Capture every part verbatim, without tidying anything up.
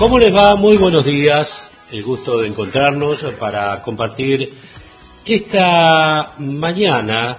¿Cómo les va? Muy buenos días. El gusto de encontrarnos para compartir esta mañana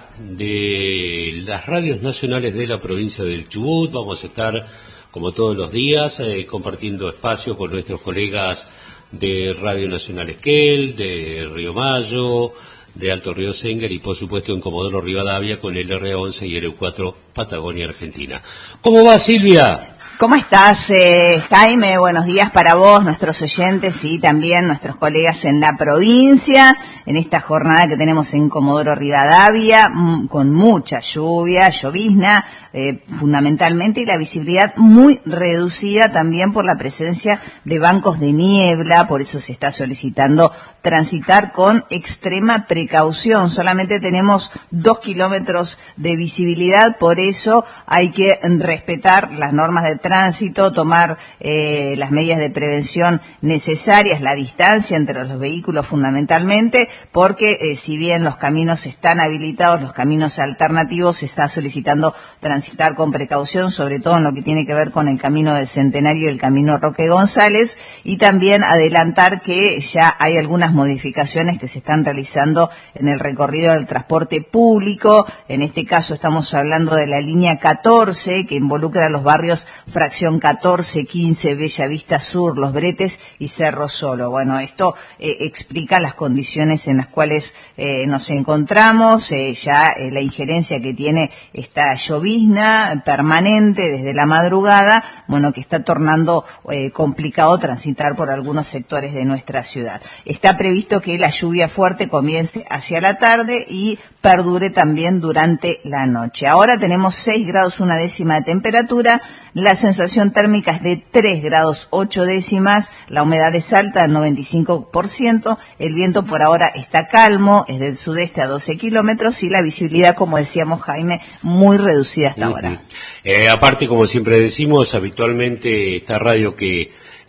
de las radios nacionales de la provincia del Chubut. Vamos a estar, como todos los días, eh, compartiendo espacios con nuestros colegas de Radio Nacional Esquel, de Río Mayo, de Alto Río Sengar y, por supuesto, en Comodoro Rivadavia con el R once y el E cuatro Patagonia Argentina. ¿Cómo va, Silvia? ¿Cómo estás, eh, Jaime? Buenos días para vos, nuestros oyentes y también nuestros colegas en la provincia, en esta jornada que tenemos en Comodoro Rivadavia, m- con mucha lluvia, llovizna, eh, fundamentalmente, y la visibilidad muy reducida también por la presencia de bancos de niebla. Por eso se está solicitando transitar con extrema precaución. Solamente tenemos dos kilómetros de visibilidad, por eso hay que respetar las normas de tránsito, tomar eh, las medidas de prevención necesarias, la distancia entre los vehículos fundamentalmente, porque eh, si bien los caminos están habilitados, los caminos alternativos, se está solicitando transitar con precaución, sobre todo en lo que tiene que ver con el camino del Centenario y el camino Roque González, y también adelantar que ya hay algunas modificaciones que se están realizando en el recorrido del transporte público. En este caso estamos hablando de la línea catorce, que involucra a los barrios Fracción catorce, quince, Bella Vista Sur, Los Bretes y Cerro Solo. Bueno, esto eh, explica las condiciones en las cuales eh, nos encontramos, eh, ya eh, la injerencia que tiene esta llovizna permanente desde la madrugada, bueno, que está tornando eh, complicado transitar por algunos sectores de nuestra ciudad. Está previsto que la lluvia fuerte comience hacia la tarde y perdure también durante la noche. Ahora tenemos seis grados una décima de temperatura, la sensación térmica es de tres grados ocho décimas, la humedad es alta del noventa y cinco por ciento, el viento por ahora está calmo, es del sudeste a doce kilómetros y la visibilidad, como decíamos, Jaime, muy reducida hasta uh-huh. ahora. Eh, aparte, como siempre decimos, habitualmente esta radio que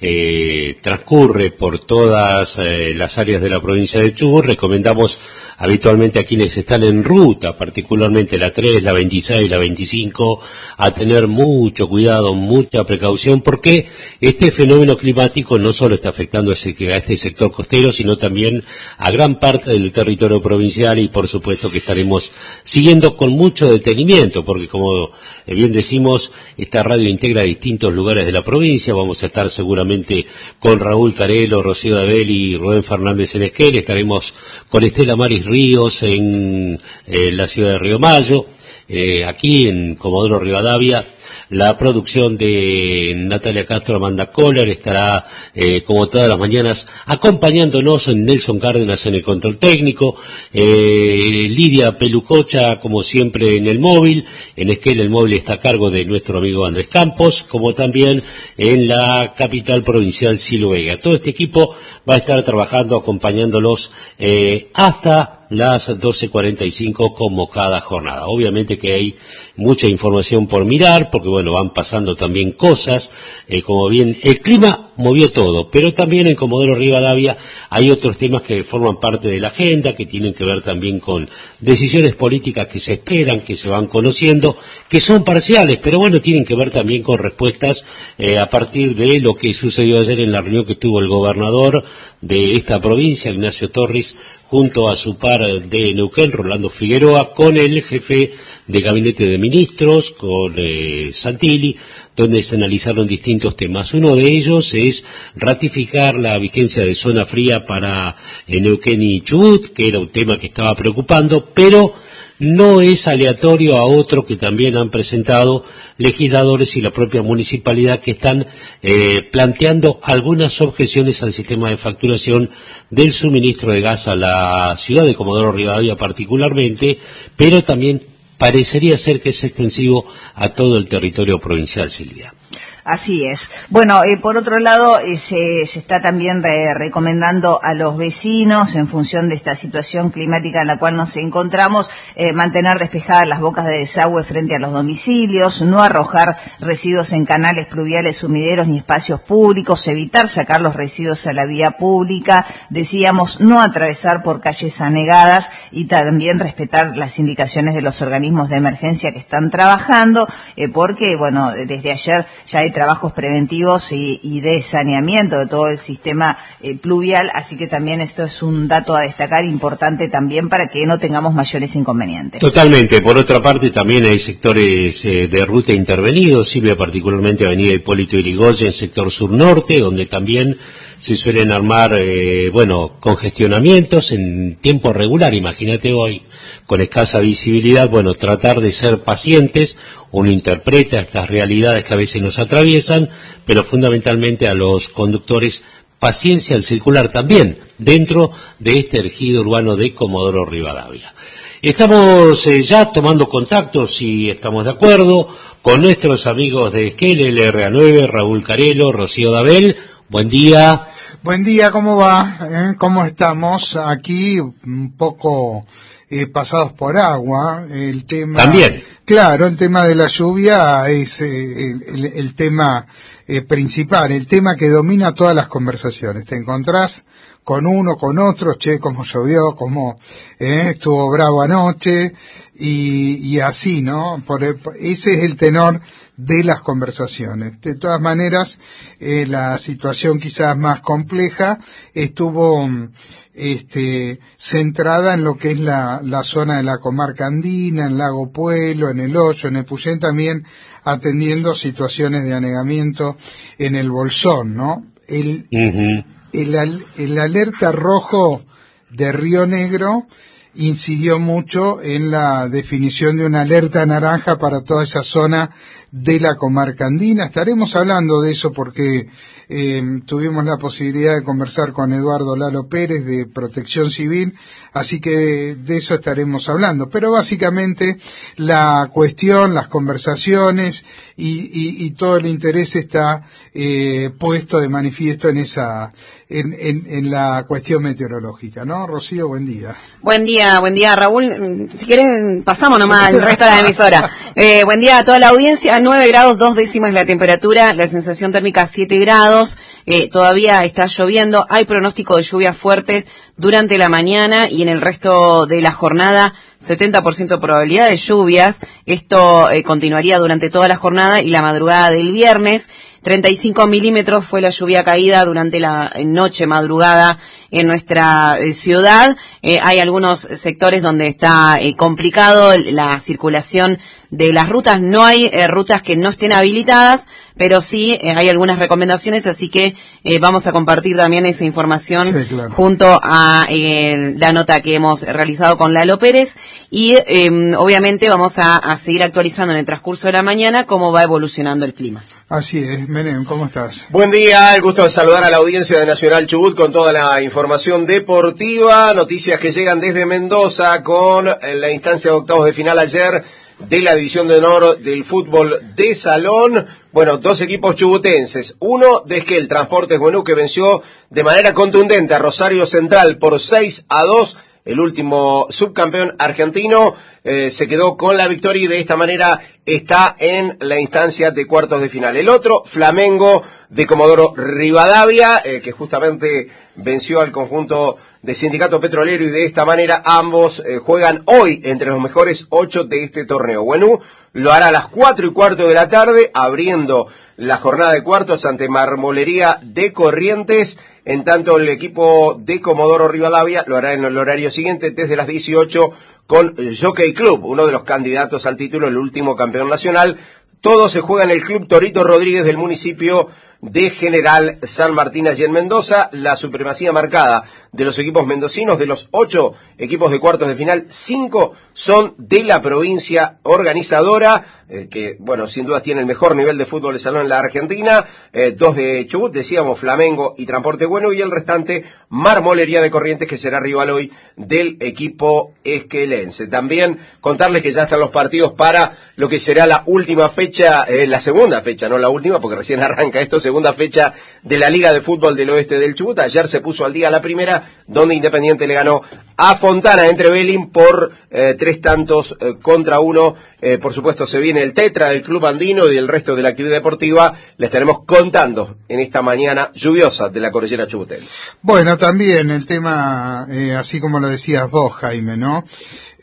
eh, transcurre por todas eh, las áreas de la provincia de Chubut, recomendamos habitualmente a quienes están en ruta, particularmente la tres, la veintiséis, la veinticinco, a tener mucho cuidado, mucha precaución, porque este fenómeno climático no solo está afectando a, ese, a este sector costero, sino también a gran parte del territorio provincial, y por supuesto que estaremos siguiendo con mucho detenimiento, porque como bien decimos, esta radio integra distintos lugares de la provincia. Vamos a estar seguramente con Raúl Carelo, Rocío Dabeli y Rubén Fernández en Esquel, estaremos con Estela Maris Ríos en eh, la ciudad de Río Mayo, eh, aquí en Comodoro Rivadavia. La producción de Natalia Castro, Amanda Kohler, estará eh, como todas las mañanas acompañándonos en Nelson Cárdenas en el control técnico, eh, Lidia Pelucocha como siempre en el móvil, en Esquel el móvil está a cargo de nuestro amigo Andrés Campos, como también en la capital provincial Silo Vega. Todo este equipo va a estar trabajando, acompañándolos eh, hasta las doce cuarenta y cinco como cada jornada. Obviamente que hay mucha información por mirar, porque bueno, van pasando también cosas, eh, como bien, el clima movió todo, pero también en Comodoro Rivadavia hay otros temas que forman parte de la agenda, que tienen que ver también con decisiones políticas que se esperan, que se van conociendo, que son parciales, pero bueno, tienen que ver también con respuestas eh, a partir de lo que sucedió ayer en la reunión que tuvo el gobernador de esta provincia, Ignacio Torres, junto a su par de Neuquén, Rolando Figueroa, con el jefe de gabinete de ministros, con eh, Santilli, donde se analizaron distintos temas. Uno de ellos es ratificar la vigencia de zona fría para eh, Neuquén y Chubut, que era un tema que estaba preocupando, pero no es aleatorio a otro que también han presentado legisladores y la propia municipalidad, que están eh, planteando algunas objeciones al sistema de facturación del suministro de gas a la ciudad de Comodoro Rivadavia particularmente, pero también parecería ser que es extensivo a todo el territorio provincial, Silvia. Así es. Bueno, eh, por otro lado, eh, se, se está también re, recomendando a los vecinos, en función de esta situación climática en la cual nos encontramos, eh, mantener despejadas las bocas de desagüe frente a los domicilios, no arrojar residuos en canales pluviales, sumideros ni espacios públicos, evitar sacar los residuos a la vía pública, decíamos, no atravesar por calles anegadas y también respetar las indicaciones de los organismos de emergencia que están trabajando, eh, porque, bueno, desde ayer ya he trabajos preventivos y, y de saneamiento de todo el sistema eh, pluvial, así que también esto es un dato a destacar importante también para que no tengamos mayores inconvenientes. Totalmente. Por otra parte, también hay sectores eh, de ruta intervenidos, sirve particularmente Avenida Hipólito Yrigoyen, sector sur-norte, donde también se suelen armar, eh, bueno, congestionamientos en tiempo regular. Imagínate hoy, con escasa visibilidad, bueno, tratar de ser pacientes. Uno interpreta estas realidades que a veces nos atraviesan, pero fundamentalmente a los conductores, paciencia al circular también, dentro de este ejido urbano de Comodoro Rivadavia. Estamos eh, ya tomando contacto, si estamos de acuerdo, con nuestros amigos de Esquel, L R A nueve, Raúl Carelo, Rocío Dabel. Buen día. Buen día, ¿cómo va? ¿Eh? ¿Cómo estamos? Aquí un poco eh, pasados por agua. El tema. También. Claro, el tema de la lluvia es eh, el, el tema eh, principal, el tema que domina todas las conversaciones. Te encontrás con uno, con otro, che, cómo llovió, cómo eh, estuvo bravo anoche, y, y así, ¿no? Por, ese es el tenor de las conversaciones. De todas maneras, eh, la situación quizás más compleja estuvo este, centrada en lo que es la, la zona de la comarca andina, en Lago Puelo, en El Hoyo, en Epuyén, también atendiendo situaciones de anegamiento en el Bolsón, ¿no? El, uh-huh. el, el alerta rojo de Río Negro incidió mucho en la definición de una alerta naranja para toda esa zona de la comarca andina. Estaremos hablando de eso porque eh, tuvimos la posibilidad de conversar con Eduardo Lalo Pérez de Protección Civil, así que de, de eso estaremos hablando. Pero básicamente la cuestión, las conversaciones y, y, y todo el interés está eh, puesto de manifiesto en esa en, en, en la cuestión meteorológica, ¿no? Rocío, buen día. Buen día, buen día, Raúl. Si quieren, pasamos nomás al resto de la emisora. Eh, buen día a toda la audiencia. nueve grados, dos décimas la temperatura, la sensación térmica siete grados. Eh, todavía está lloviendo. Hay pronóstico de lluvias fuertes durante la mañana y en el resto de la jornada setenta por ciento de probabilidad de lluvias. Esto eh, continuaría durante toda la jornada y la madrugada del viernes. treinta y cinco milímetros fue la lluvia caída durante la noche madrugada en nuestra eh, ciudad. Eh, hay algunos sectores donde está eh, complicado la circulación de las rutas. No hay eh, rutas que no estén habilitadas, pero sí eh, hay algunas recomendaciones, así que eh, vamos a compartir también esa información sí, claro. junto a eh, la nota que hemos realizado con Lalo Pérez y eh, obviamente vamos a, a seguir actualizando en el transcurso de la mañana cómo va evolucionando el clima. Así es, Menem, ¿cómo estás? Buen día, el gusto de saludar a la audiencia de Nacional Chubut con toda la información deportiva, noticias que llegan desde Mendoza con la instancia de octavos de final ayer de la división de honor del fútbol de salón. Bueno, dos equipos chubutenses, uno de Esquel, Transportes Buenú, que venció de manera contundente a Rosario Central por seis a dos. El último subcampeón argentino eh, se quedó con la victoria y de esta manera está en la instancia de cuartos de final. El otro, Flamengo de Comodoro Rivadavia, eh, que justamente venció al conjunto de Sindicato Petrolero y de esta manera ambos eh, juegan hoy entre los mejores ocho de este torneo. Buenú lo hará a las cuatro y cuarto de la tarde, abriendo la jornada de cuartos ante Marmolería de Corrientes. En tanto, el equipo de Comodoro Rivadavia lo hará en el horario siguiente desde las dieciocho con Jockey Club, uno de los candidatos al título, el último campeón nacional. Todo se juega en el Club Torito Rodríguez del municipio de General San Martín, allí en Mendoza. La supremacía marcada de los equipos mendocinos, de los ocho equipos de cuartos de final, cinco son de la provincia organizadora, eh, que, bueno, sin duda tiene el mejor nivel de fútbol de salón en la Argentina, eh, dos de Chubut, decíamos, Flamengo y Transporte Bueno, y el restante, Marmolería de Corrientes, que será rival hoy del equipo esquelense. También contarles que ya están los partidos para lo que será la última fecha, eh, la segunda fecha, no la última, porque recién arranca esto, segunda fecha de la Liga de Fútbol del Oeste del Chubut. Ayer se puso al día la primera, donde Independiente le ganó a Fontana entre Belín por eh, tres tantos eh, contra uno. Eh, por supuesto se viene el tetra del Club Andino y el resto de la actividad deportiva. Le estaremos contando en esta mañana lluviosa de la cordillera chubutense. Bueno, también el tema, eh, así como lo decías vos, Jaime, ¿no?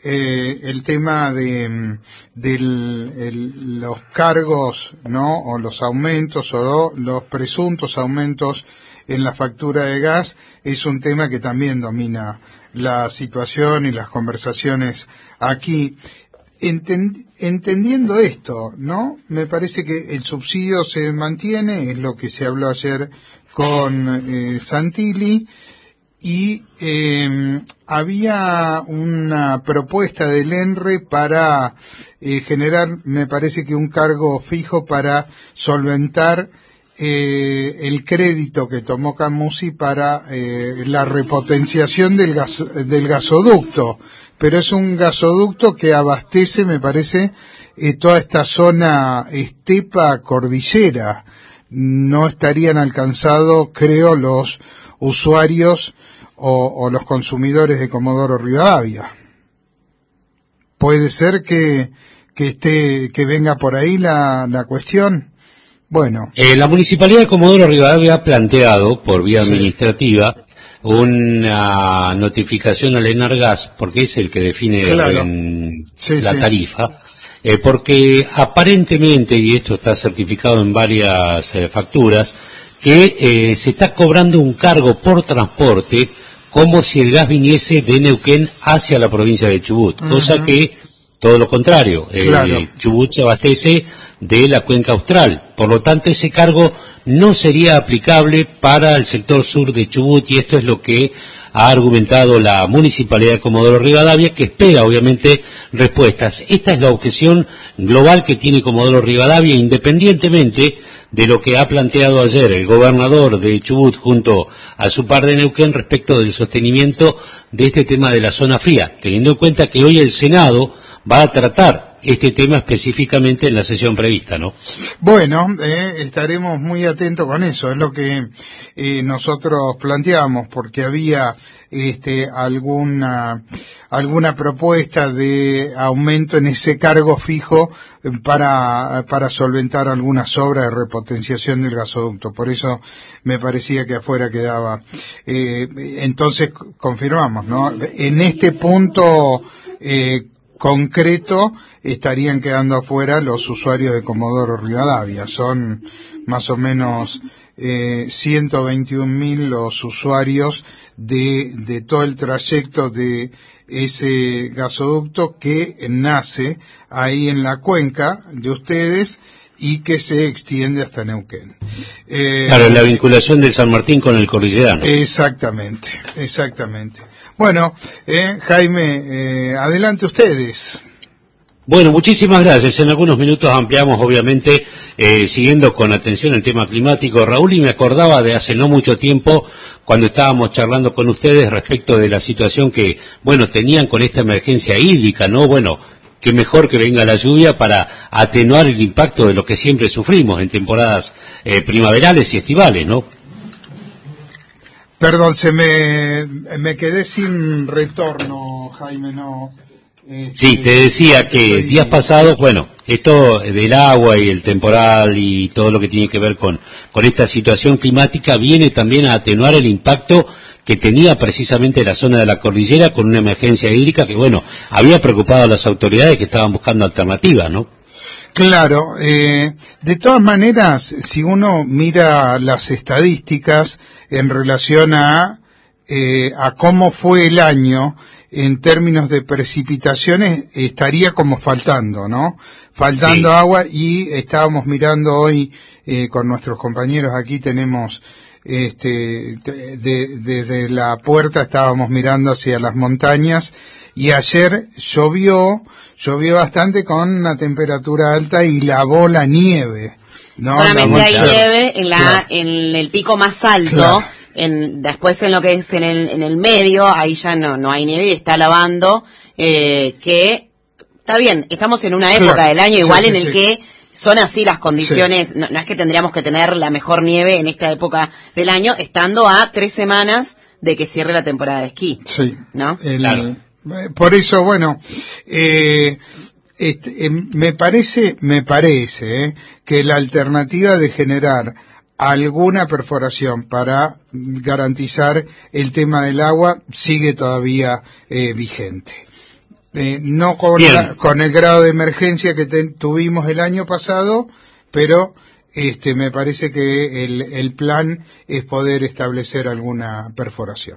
eh, el tema de, de los cargos, ¿no? O los aumentos o los presuntos aumentos en la factura de gas es un tema que también domina la situación y las conversaciones aquí. Entend, entendiendo esto, ¿no? Me parece que el subsidio se mantiene, es lo que se habló ayer con eh, Santilli, y eh, había una propuesta del ENRE para eh, generar, me parece que un cargo fijo para solventar eh, el crédito que tomó Camusi para eh, la repotenciación del, gas, del gasoducto, pero es un gasoducto que abastece, me parece, eh, toda esta zona estepa cordillera. No estarían alcanzados, creo, los usuarios o, o los consumidores de Comodoro Rivadavia. Puede ser que, que esté, que venga por ahí la, la cuestión. Bueno. Eh, la Municipalidad de Comodoro Rivadavia ha planteado, por vía sí. administrativa, una notificación al Enargas, porque es el que define claro. en sí, la sí. tarifa, eh, porque aparentemente, y esto está certificado en varias eh, facturas, que eh, se está cobrando un cargo por transporte como si el gas viniese de Neuquén hacia la provincia de Chubut, uh-huh. cosa que todo lo contrario, eh, claro. Chubut se abastece de la cuenca austral, por lo tanto ese cargo no sería aplicable para el sector sur de Chubut, y esto es lo que ha argumentado la Municipalidad de Comodoro Rivadavia, que espera obviamente respuestas. Esta es la objeción global que tiene Comodoro Rivadavia, independientemente de lo que ha planteado ayer el gobernador de Chubut junto a su par de Neuquén respecto del sostenimiento de este tema de la zona fría, teniendo en cuenta que hoy el Senado va a tratar este tema específicamente en la sesión prevista, ¿no? Bueno, eh, estaremos muy atentos con eso, es lo que eh, nosotros planteamos, porque había este alguna alguna propuesta de aumento en ese cargo fijo para para solventar algunas obras de repotenciación del gasoducto, por eso me parecía que afuera quedaba. Eh, entonces confirmamos, ¿no? En este punto eh, concreto estarían quedando afuera los usuarios de Comodoro Rivadavia. Son más o menos eh, ciento veintiún mil los usuarios de, de todo el trayecto de ese gasoducto que nace ahí en la cuenca de ustedes y que se extiende hasta Neuquén. Eh, claro, la vinculación del San Martín con el cordillerano. Exactamente, exactamente. Bueno, eh, Jaime, eh, adelante ustedes. Bueno, muchísimas gracias. En algunos minutos ampliamos, obviamente, eh, siguiendo con atención el tema climático. Raúl, y me acordaba de hace no mucho tiempo, cuando estábamos charlando con ustedes respecto de la situación que, bueno, tenían con esta emergencia hídrica, ¿no? Bueno, qué mejor que venga la lluvia para atenuar el impacto de lo que siempre sufrimos en temporadas eh, primaverales y estivales, ¿no? Perdón, se me, me quedé sin retorno, Jaime, no. Eh, sí, te decía que estoy... días pasados, bueno, esto del agua y el temporal y todo lo que tiene que ver con, con esta situación climática viene también a atenuar el impacto que tenía precisamente la zona de la cordillera con una emergencia hídrica que, bueno, había preocupado a las autoridades que estaban buscando alternativas, ¿no? Claro, eh, de todas maneras, si uno mira las estadísticas en relación a, eh, a cómo fue el año en términos de precipitaciones, estaría como faltando, ¿no? Faltando sí. agua, y estábamos mirando hoy eh, con nuestros compañeros aquí, tenemos este de, de, desde la puerta estábamos mirando hacia las montañas, y ayer llovió, llovió bastante con una temperatura alta y lavó la nieve, ¿no? Solamente hay nieve en la, claro. en el pico más alto, claro. en, después en lo que es en el, en el medio, ahí ya no, no hay nieve y está lavando, eh, que está bien, estamos en una época claro. del año igual sí, sí, en el sí. que son así las condiciones, sí. no, no es que tendríamos que tener la mejor nieve en esta época del año, estando a tres semanas de que cierre la temporada de esquí. Sí. ¿No? El, claro. Por eso, bueno, eh, este, eh, me parece, me parece eh, que la alternativa de generar alguna perforación para garantizar el tema del agua sigue todavía eh, vigente. eh, no con, la, con el grado de emergencia que te, tuvimos el año pasado, pero este me parece que el, el plan es poder establecer alguna perforación.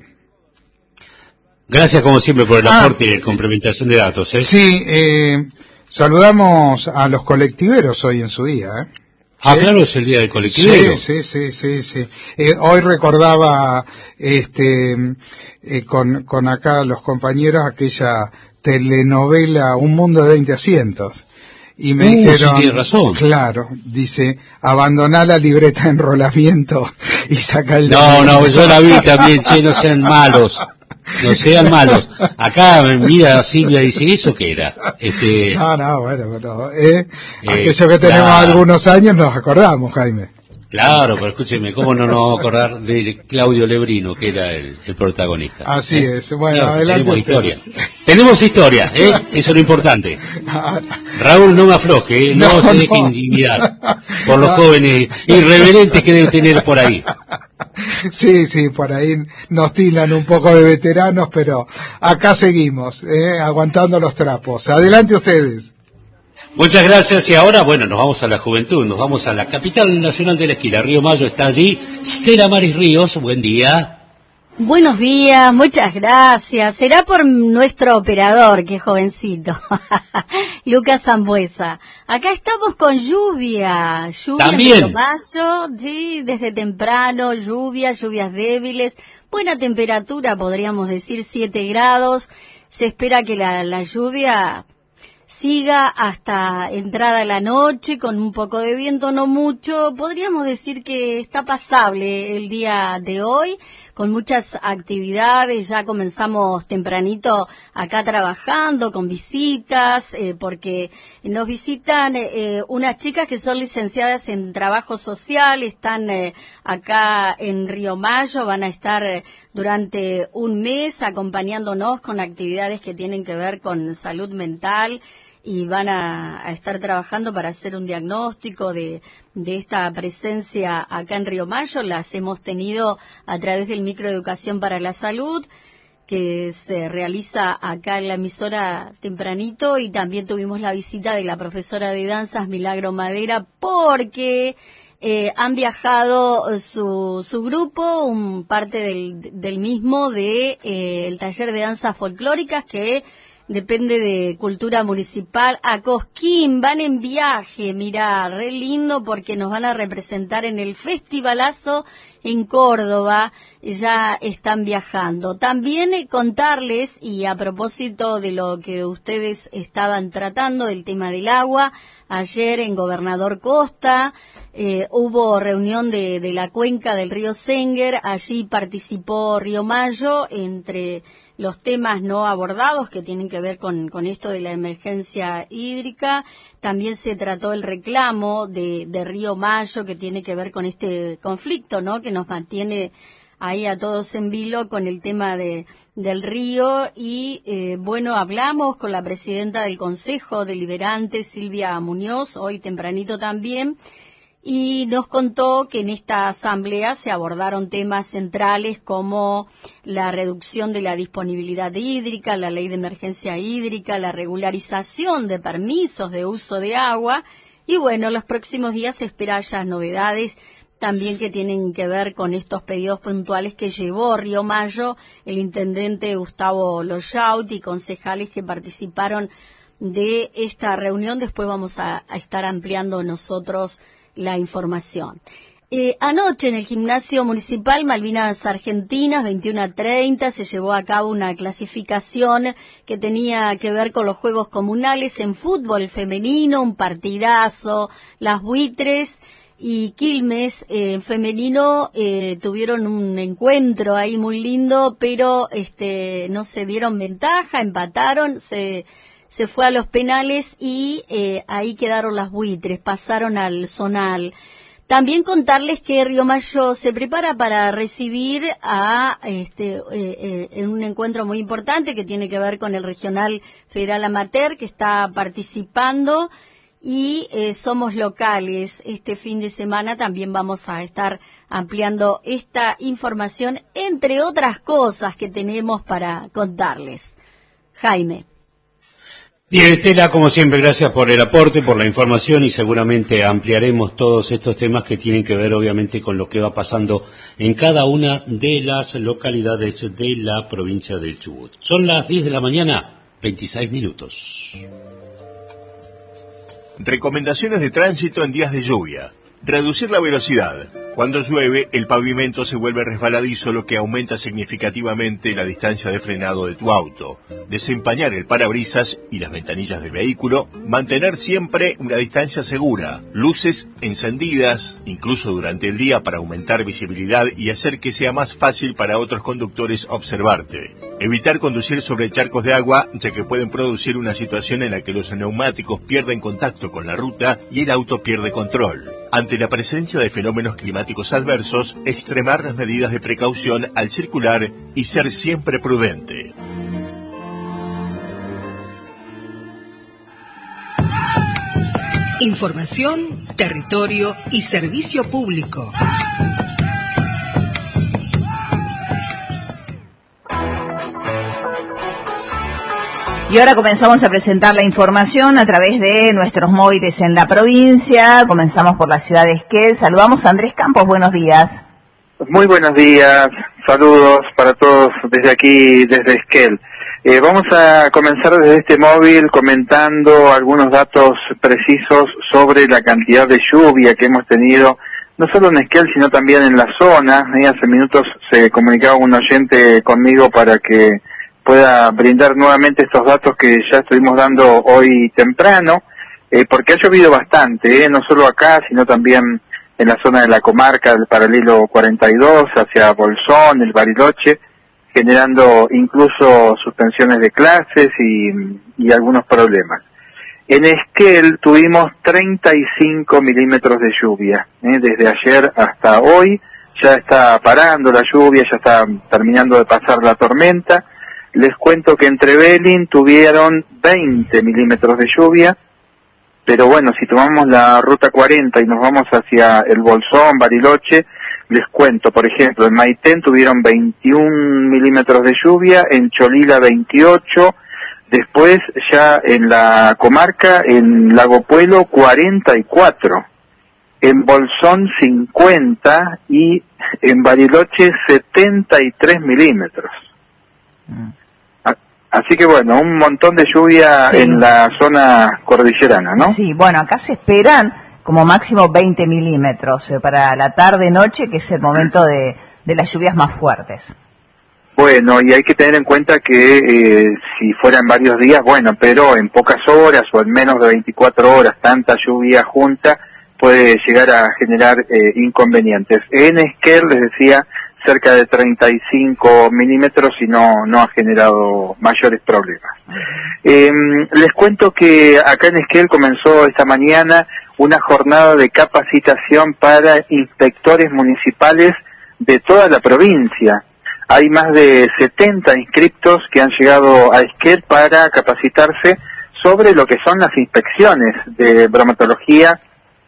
Gracias como siempre por el ah, aporte y la complementación de datos. ¿eh? Sí, eh, saludamos a los colectiveros hoy en su día, ¿eh? Ah, ¿Sí? claro, es el día del colectivero. Sí, sí, sí, sí, sí. Eh, hoy recordaba, este, eh, con, con acá los compañeros aquella telenovela Un Mundo de veinte Asientos. Y me uh, dijeron, sí, tiene razón. Claro, dice, abandoná la libreta de enrolamiento y saca el... No, no, yo la vi también, che, no sean malos. No sean malos. Acá, mira, Silvia dice, ¿eso qué era? Este, no, no, bueno, pero, eh, eh, aquello que tenemos claro. algunos años nos acordamos, Jaime. Claro, pero escúcheme, ¿cómo no nos vamos a acordar de Claudio Lebrino, que era el, el protagonista? Así ¿eh? es, bueno, claro, adelante. Tenemos historia. Tenemos historia, ¿eh? Eso es lo importante. Raúl, no me afloje, ¿eh? No, no se no. deje intimidar por los no. jóvenes irreverentes que debe tener por ahí. Sí, sí, por ahí nos tilan un poco de veteranos, pero acá seguimos, ¿eh? Aguantando los trapos. Adelante ustedes. Muchas gracias y ahora, bueno, nos vamos a la juventud, nos vamos a la capital nacional de la esquila. Río Mayo está allí. Stella Maris Ríos, buen día. Buenos días, muchas gracias. Será por nuestro operador, que es jovencito, Lucas Zambuesa. Acá estamos con lluvia, lluvia en Río Mayo, sí, desde temprano, lluvia, lluvias débiles, buena temperatura, podríamos decir siete grados. Se espera que la, la lluvia siga hasta entrada la noche, con un poco de viento, no mucho. Podríamos decir que está pasable el día de hoy, con muchas actividades. Ya comenzamos tempranito acá trabajando, con visitas, eh, porque nos visitan eh, unas chicas que son licenciadas en trabajo social, están eh, acá en Río Mayo, van a estar eh, durante un mes acompañándonos con actividades que tienen que ver con salud mental, y van a, a estar trabajando para hacer un diagnóstico de, de esta presencia acá en Río Mayo. Las hemos tenido a través del Microeducación para la Salud, que se realiza acá en la emisora tempranito, y también tuvimos la visita de la profesora de danzas Milagro Madera, porque eh, han viajado su, su grupo, un parte del, del mismo, de eh, el taller de danzas folclóricas, que depende de Cultura Municipal, a Cosquín. Van en viaje, mirá, re lindo, porque nos van a representar en el Festivalazo en Córdoba, ya están viajando. También eh, contarles, y a propósito de lo que ustedes estaban tratando, del tema del agua, ayer en Gobernador Costa eh, hubo reunión de, de la cuenca del río Senguer. Allí participó Río Mayo, entre los temas no abordados que tienen que ver con, con esto de la emergencia hídrica. También se trató el reclamo de, de Río Mayo, que tiene que ver con este conflicto, ¿no?, que nos mantiene ahí a todos en vilo con el tema de del río. Y eh, bueno, hablamos con la presidenta del Consejo Deliberante, Silvia Muñoz, hoy tempranito también, y nos contó que en esta asamblea se abordaron temas centrales como la reducción de la disponibilidad hídrica, la ley de emergencia hídrica, la regularización de permisos de uso de agua, y bueno, los próximos días se esperan ya novedades también que tienen que ver con estos pedidos puntuales que llevó Río Mayo el intendente Gustavo Loyaut y concejales que participaron de esta reunión. Después vamos a, a estar ampliando nosotros la información. Eh, anoche en el Gimnasio Municipal Malvinas Argentinas, veintiuno a treinta, se llevó a cabo una clasificación que tenía que ver con los Juegos Comunales en fútbol femenino, un partidazo. Las Buitres y Quilmes en eh, femenino eh, tuvieron un encuentro ahí muy lindo, pero este no se dieron ventaja, empataron, se se fue a los penales y eh, ahí quedaron las Buitres, pasaron al zonal. También contarles que Río Mayo se prepara para recibir a este eh, eh, en un encuentro muy importante que tiene que ver con el Regional Federal Amateur, que está participando, y eh, somos locales. Este fin de semana también vamos a estar ampliando esta información, entre otras cosas que tenemos para contarles. Jaime. Bien, Estela, como siempre, gracias por el aporte, por la información y seguramente ampliaremos todos estos temas que tienen que ver obviamente con lo que va pasando en cada una de las localidades de la provincia del Chubut. Son las diez de la mañana, veintiséis minutos. Recomendaciones de tránsito en días de lluvia. Reducir la velocidad. Cuando llueve, el pavimento se vuelve resbaladizo, lo que aumenta significativamente la distancia de frenado de tu auto. Desempañar el parabrisas y las ventanillas del vehículo. Mantener siempre una distancia segura. Luces encendidas, incluso durante el día, para aumentar visibilidad y hacer que sea más fácil para otros conductores observarte. Evitar conducir sobre charcos de agua, ya que pueden producir una situación en la que los neumáticos pierden contacto con la ruta y el auto pierde control. Ante la presencia de fenómenos climáticos adversos, extremar las medidas de precaución al circular y ser siempre prudente. Información, territorio y servicio público. Y ahora comenzamos a presentar la información a través de nuestros móviles en la provincia. Comenzamos por la ciudad de Esquel. Saludamos a Andrés Campos, buenos días. Muy buenos días, saludos para todos desde aquí, desde Esquel. Eh, vamos a comenzar desde este móvil comentando algunos datos precisos sobre la cantidad de lluvia que hemos tenido, no solo en Esquel, sino también en la zona. Eh, hace minutos se comunicaba un oyente conmigo para que pueda brindar nuevamente estos datos que ya estuvimos dando hoy temprano, eh, porque ha llovido bastante, eh, no solo acá, sino también en la zona de la comarca del paralelo cuarenta y dos, hacia Bolsón, el Bariloche, generando incluso suspensiones de clases y, y algunos problemas. En Esquel tuvimos treinta y cinco milímetros de lluvia, eh, desde ayer hasta hoy. Ya está parando la lluvia, ya está terminando de pasar la tormenta. Les cuento que en Trevelin tuvieron veinte milímetros de lluvia, pero bueno, si tomamos la ruta cuarenta y nos vamos hacia el Bolsón, Bariloche, les cuento, por ejemplo, en Maitén tuvieron veintiún milímetros de lluvia, en Cholila veintiocho, después ya en la comarca, en Lago Puelo, cuarenta y cuatro, en Bolsón cincuenta y en Bariloche setenta y tres milímetros. Mm. Así que bueno, un montón de lluvia sí. En la zona cordillerana, ¿no? Sí, bueno, acá se esperan como máximo veinte milímetros eh, para la tarde-noche, que es el momento de, de las lluvias más fuertes. Bueno, y hay que tener en cuenta que eh, si fueran varios días, bueno, pero en pocas horas o en menos de veinticuatro horas, tanta lluvia junta puede llegar a generar eh, inconvenientes. En Esquel, les decía, cerca de treinta y cinco milímetros y no, no ha generado mayores problemas. Eh, les cuento que acá en Esquel comenzó esta mañana una jornada de capacitación para inspectores municipales de toda la provincia. Hay más de setenta inscriptos que han llegado a Esquel para capacitarse sobre lo que son las inspecciones de bromatología,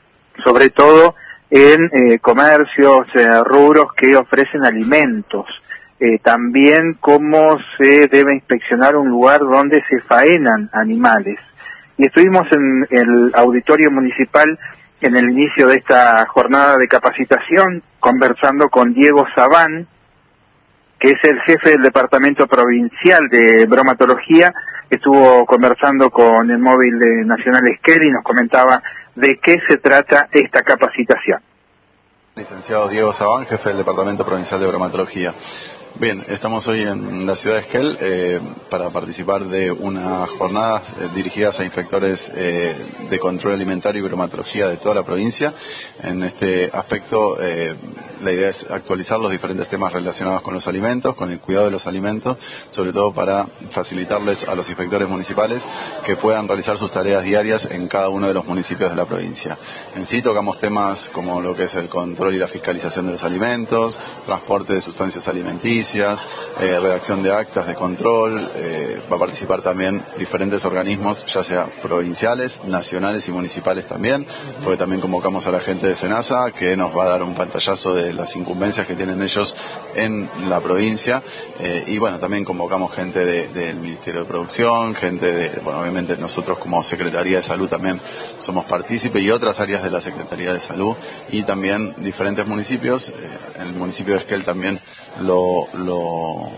sobre todo en eh, comercios, eh, rubros que ofrecen alimentos. Eh, también cómo se debe inspeccionar un lugar donde se faenan animales. Y estuvimos en el auditorio municipal en el inicio de esta jornada de capacitación conversando con Diego Sabán, que es el jefe del Departamento Provincial de Bromatología. Estuvo conversando con el móvil de Nacional Esquel y nos comentaba de qué se trata esta capacitación. Licenciado Diego Sabán, jefe del Departamento Provincial de Bromatología. Bien, estamos hoy en la ciudad de Esquel eh, para participar de una jornada eh, dirigidas a inspectores eh, de control alimentario y bromatología de toda la provincia. En este aspecto, eh, la idea es actualizar los diferentes temas relacionados con los alimentos, con el cuidado de los alimentos, sobre todo para facilitarles a los inspectores municipales que puedan realizar sus tareas diarias en cada uno de los municipios de la provincia. En sí tocamos temas como lo que es el control y la fiscalización de los alimentos, transporte de sustancias alimenticias, Eh, redacción de actas de control. Eh, va a participar también diferentes organismos, ya sea provinciales, nacionales y municipales también, porque también convocamos a la gente de SENASA, que nos va a dar un pantallazo de de las incumbencias que tienen ellos en la provincia, eh, y bueno, también convocamos gente de, del Ministerio de Producción, gente de, bueno, obviamente nosotros como Secretaría de Salud también somos partícipes, y otras áreas de la Secretaría de Salud, y también diferentes municipios. Eh, en el municipio de Esquel también lo, lo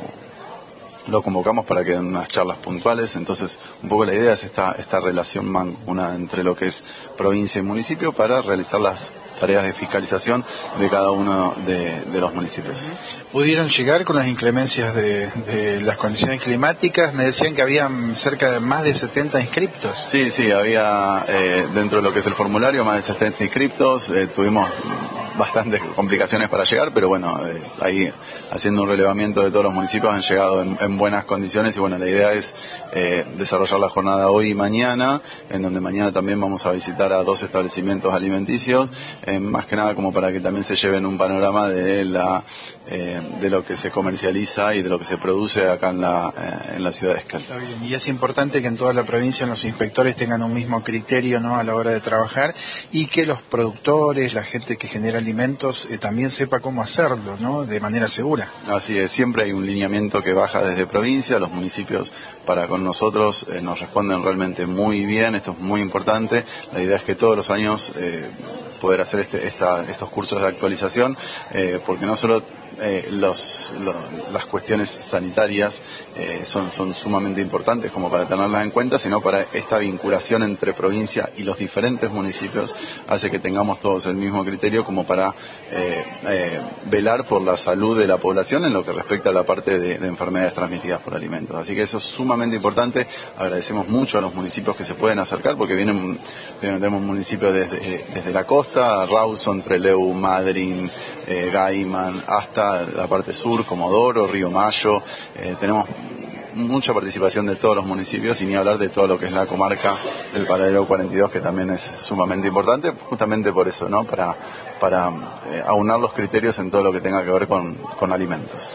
lo convocamos para que den unas charlas puntuales. Entonces, un poco la idea es esta, esta relación mancomunada entre lo que es provincia y municipio para realizar las tareas de fiscalización de cada uno de, de los municipios. ¿Pudieron llegar con las inclemencias de, de las condiciones climáticas? Me decían que habían cerca de más de setenta inscriptos. Sí, sí, había eh, dentro de lo que es el formulario más de setenta inscriptos. Eh, tuvimos bastantes complicaciones para llegar, pero bueno, eh, ahí haciendo un relevamiento de todos los municipios han llegado en, en buenas condiciones, y bueno, la idea es eh, desarrollar la jornada hoy y mañana, en donde mañana también vamos a visitar a dos establecimientos alimenticios, eh, más que nada como para que también se lleven un panorama de la eh, de lo que se comercializa y de lo que se produce acá en la eh, en la ciudad de Esquel. Está bien. Y es importante que en toda la provincia los inspectores tengan un mismo criterio, ¿no?, a la hora de trabajar, y que los productores, la gente que genera alimentos, eh, también sepa cómo hacerlo, ¿no?, de manera segura. Así es, siempre hay un lineamiento que baja desde provincia. Los municipios para con nosotros eh, nos responden realmente muy bien. Esto es muy importante. La idea es que todos los años eh, poder hacer este, esta, estos cursos de actualización, eh, porque no solo eh, los, los, las cuestiones sanitarias eh, son, son sumamente importantes como para tenerlas en cuenta, sino para esta vinculación entre provincia y los diferentes municipios hace que tengamos todos el mismo criterio como para eh, eh, velar por la salud de la población en lo que respecta a la parte de, de enfermedades transmitidas por alimentos. Así que eso es sumamente importante. Agradecemos mucho a los municipios que se pueden acercar, porque vienen, tenemos municipios desde, desde la costa, Rawson, Trelew, Madryn, eh, Gaiman, hasta la parte sur, Comodoro, Río Mayo. Eh, tenemos mucha participación de todos los municipios, y ni hablar de todo lo que es la comarca del paralelo cuarenta y dos, que también es sumamente importante, justamente por eso, ¿no?, para, para eh, aunar los criterios en todo lo que tenga que ver con, con alimentos.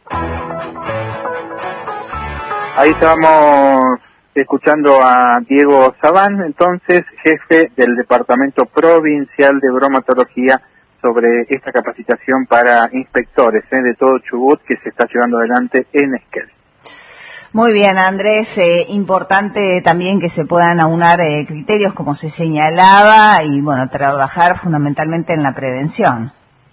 Ahí estamos escuchando a Diego Sabán, entonces jefe del Departamento Provincial de Bromatología, sobre esta capacitación para inspectores ¿eh? de todo Chubut que se está llevando adelante en Esquel. Muy bien, Andrés, eh, importante también que se puedan aunar eh, criterios como se señalaba, y bueno, trabajar fundamentalmente en la prevención.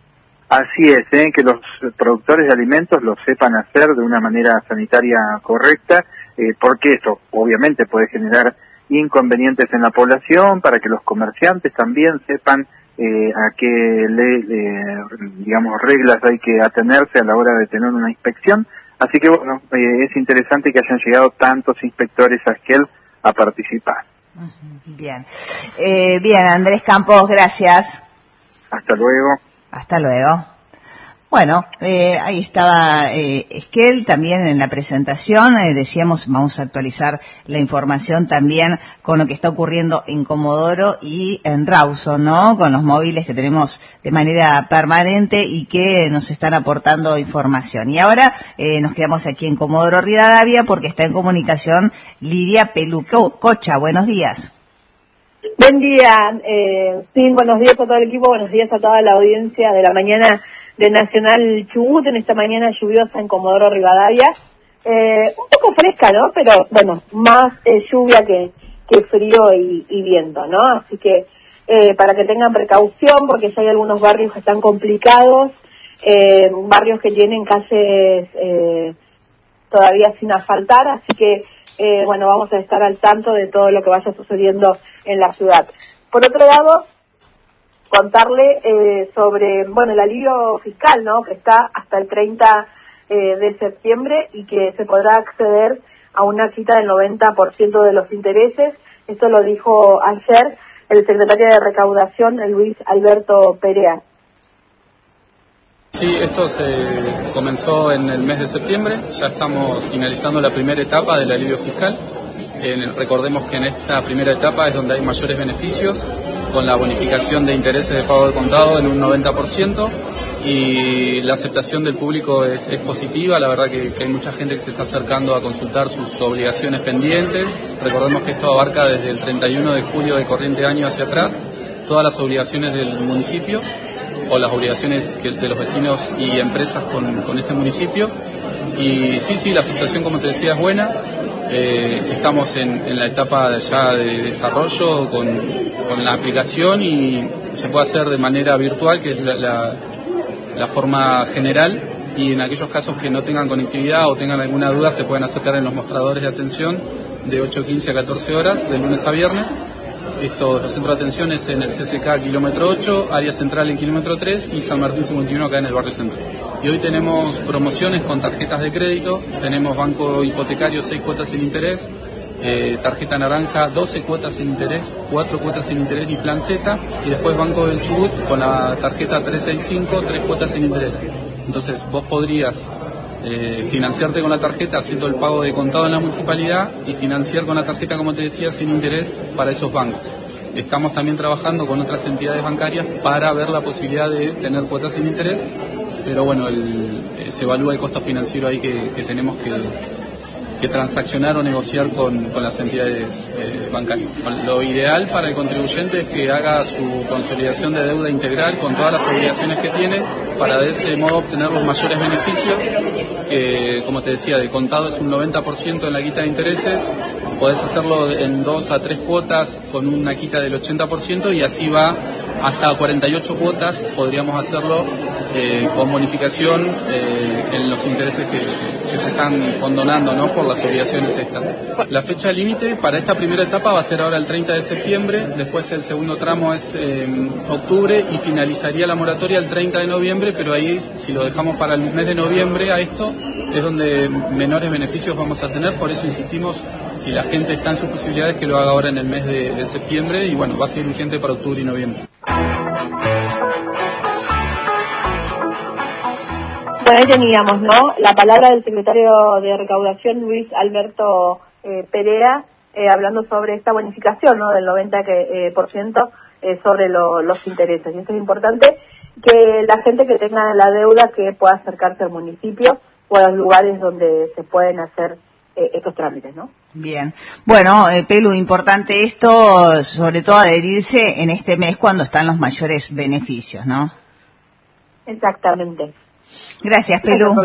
Así es, ¿eh? que los productores de alimentos lo sepan hacer de una manera sanitaria correcta, eh, porque eso obviamente puede generar inconvenientes en la población, para que los comerciantes también sepan eh, a qué le, eh, digamos reglas hay que atenerse a la hora de tener una inspección. Así que bueno, eh, es interesante que hayan llegado tantos inspectores a Esquel a participar. Bien, eh, bien, Andrés Campos, gracias. Hasta luego. Hasta luego. Bueno, eh, ahí estaba eh, Esquel también en la presentación. Eh, decíamos, vamos a actualizar la información también con lo que está ocurriendo en Comodoro y en Rawson, ¿no? Con los móviles que tenemos de manera permanente y que nos están aportando información. Y ahora eh, nos quedamos aquí en Comodoro Rivadavia, porque está en comunicación Lidia Pelucocha. Buenos días. Buen día, eh, sí, buenos días a todo el equipo, buenos días a toda la audiencia de la mañana de Nacional Chubut, en esta mañana lluviosa en Comodoro Rivadavia. Eh, un poco fresca, ¿no? Pero bueno, más eh, lluvia que, que frío y, y viento, ¿no? Así que eh, para que tengan precaución, porque ya hay algunos barrios que están complicados, eh, barrios que tienen calles eh, todavía sin asfaltar, así que Eh, bueno, vamos a estar al tanto de todo lo que vaya sucediendo en la ciudad. Por otro lado, contarle eh, sobre, bueno, el alivio fiscal, ¿no?, que está hasta el treinta eh, de septiembre, y que se podrá acceder a una quita del noventa por ciento de los intereses. Esto lo dijo ayer el secretario de Recaudación, Luis Alberto Perea. Sí, esto se comenzó en el mes de septiembre, ya estamos finalizando la primera etapa del alivio fiscal. Eh, recordemos que en esta primera etapa es donde hay mayores beneficios, con la bonificación de intereses de pago de contado en un noventa por ciento, y la aceptación del público es, es positiva. La verdad que, que hay mucha gente que se está acercando a consultar sus obligaciones pendientes. Recordemos que esto abarca desde el treinta y uno de julio de corriente año hacia atrás todas las obligaciones del municipio. o las obligaciones que, de los vecinos y empresas con, con este municipio. Y sí, sí, la situación, como te decía, es buena. Eh, estamos en, en la etapa ya de desarrollo con, con la aplicación y se puede hacer de manera virtual, que es la, la, la forma general, y en aquellos casos que no tengan conectividad o tengan alguna duda se pueden acercar en los mostradores de atención de ocho quince a catorce horas, de lunes a viernes. Esto, los centros de atención es en el C C K kilómetro ocho, área central en kilómetro tres y San Martín cincuenta y uno acá en el barrio centro. Y hoy tenemos promociones con tarjetas de crédito, tenemos banco hipotecario seis cuotas sin interés, eh, tarjeta naranja doce cuotas sin interés, cuatro cuotas sin interés y plan Z, y después Banco del Chubut con la tarjeta trescientos sesenta y cinco, tres cuotas sin interés. Entonces vos podrías eh, financiarte con la tarjeta haciendo el pago de contado en la municipalidad y financiar con la tarjeta, como te decía, sin interés para esos bancos. Estamos también trabajando con otras entidades bancarias para ver la posibilidad de tener cuotas sin interés, pero bueno, el, eh, se evalúa el costo financiero ahí que, que tenemos que, que transaccionar o negociar con, con las entidades eh, bancarias. Lo ideal para el contribuyente es que haga su consolidación de deuda integral con todas las obligaciones que tiene, para de ese modo obtener los mayores beneficios, que como te decía, de contado es un noventa por ciento en la quita de intereses, podés hacerlo en dos a tres cuotas con una quita del ochenta por ciento y así va hasta cuarenta y ocho cuotas, podríamos hacerlo eh, con bonificación eh, en los intereses que, que se están condonando, ¿no?, por las obligaciones estas. La fecha límite para esta primera etapa va a ser ahora el treinta de septiembre, después el segundo tramo es en eh, octubre y finalizaría la moratoria el treinta de noviembre, pero ahí si lo dejamos para el mes de noviembre a esto es donde menores beneficios vamos a tener, por eso insistimos, si la gente está en sus posibilidades, que lo haga ahora en el mes de, de septiembre y bueno, va a ser vigente para octubre y noviembre. Bueno, ahí teníamos, ¿no?, la palabra del secretario de Recaudación, Luis Alberto eh, Perea, eh, hablando sobre esta bonificación, ¿no?, del noventa por ciento eh, sobre lo, los intereses. Y esto es importante, que la gente que tenga la deuda que pueda acercarse al municipio o a los lugares donde se pueden hacer eh, estos trámites, ¿no? Bien. Bueno, eh, Pelu, importante esto, sobre todo adherirse en este mes cuando están los mayores beneficios, ¿no? Exactamente. Gracias, Pelu.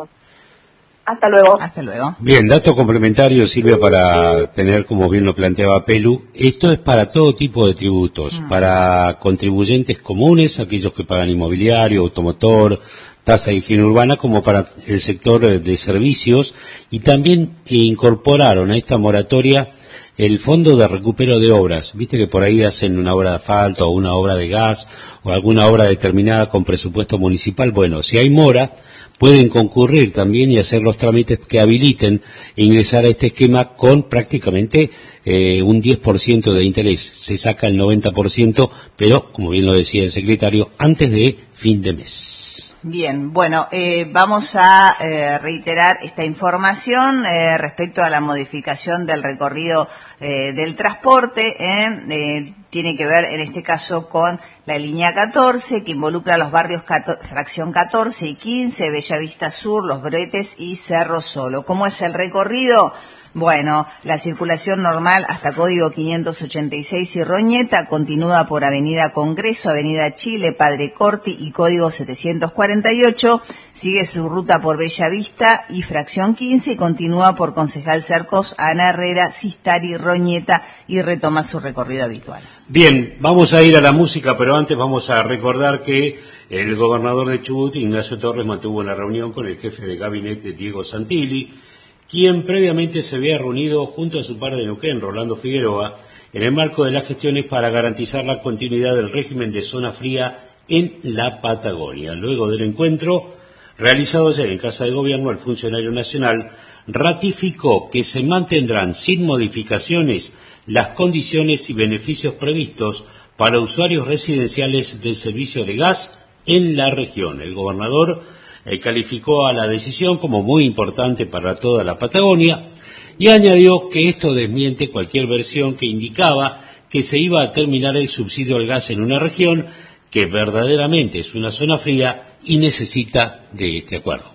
Hasta luego. Hasta luego. Bien, dato complementario, Silvia, para tener, como bien lo planteaba Pelu, esto es para todo tipo de tributos, mm. para contribuyentes comunes, aquellos que pagan inmobiliario, automotor, tasa de higiene urbana, como para el sector de servicios, y también incorporaron a esta moratoria el fondo de recupero de obras. Viste que por ahí hacen una obra de asfalto o una obra de gas o alguna obra determinada con presupuesto municipal. Bueno, si hay mora, pueden concurrir también y hacer los trámites que habiliten e ingresar a este esquema con prácticamente eh, un diez por ciento de interés. Se saca el noventa por ciento, pero, como bien lo decía el secretario, antes de fin de mes. Bien, bueno, eh, vamos a eh, reiterar esta información eh, respecto a la modificación del recorrido eh, del transporte. Eh, eh, tiene que ver en este caso con la línea catorce, que involucra los barrios fracción catorce y quince, Bellavista Sur, Los Bretes y Cerro Solo. ¿Cómo es el recorrido? Bueno, la circulación normal hasta código quinientos ochenta y seis y Roñeta continúa por Avenida Congreso, Avenida Chile, Padre Corti y código setecientos cuarenta y ocho. Sigue su ruta por Bellavista y fracción quince y continúa por Concejal Cercos, Ana Herrera, Sistari, Roñeta y retoma su recorrido habitual. Bien, vamos a ir a la música, pero antes vamos a recordar que el gobernador de Chubut, Ignacio Torres, mantuvo una reunión con el jefe de gabinete, Diego Santilli, quien previamente se había reunido junto a su par de Neuquén, Rolando Figueroa, en el marco de las gestiones para garantizar la continuidad del régimen de zona fría en la Patagonia. Luego del encuentro, realizado ayer en Casa de Gobierno, el funcionario nacional ratificó que se mantendrán sin modificaciones las condiciones y beneficios previstos para usuarios residenciales del servicio de gas en la región. El gobernador Eh, calificó a la decisión como muy importante para toda la Patagonia y añadió que esto desmiente cualquier versión que indicaba que se iba a terminar el subsidio al gas en una región que verdaderamente es una zona fría y necesita de este acuerdo.